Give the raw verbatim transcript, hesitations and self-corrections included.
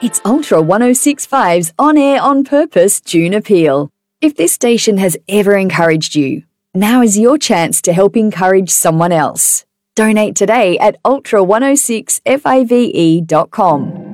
It's Ultra one oh six point five's On Air On Purpose June Appeal. If this station has ever encouraged you, now is your chance to help encourage someone else. Donate today at ultra one oh six five dot com.